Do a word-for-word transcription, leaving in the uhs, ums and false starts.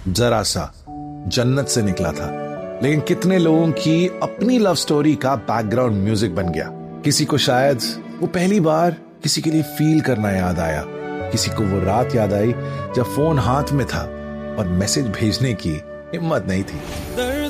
जरा सा जन्नत से निकला था, लेकिन कितने लोगों की अपनी लव स्टोरी का बैकग्राउंड म्यूजिक बन गया। किसी को शायद वो पहली बार किसी के लिए फील करना याद आया, किसी को वो रात याद आई जब फोन हाथ में था और मैसेज भेजने की हिम्मत नहीं थी।